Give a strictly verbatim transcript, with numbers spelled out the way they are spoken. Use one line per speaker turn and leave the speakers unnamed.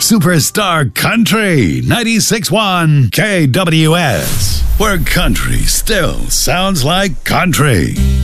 Superstar Country ninety-six point one K W S, where country still sounds like country.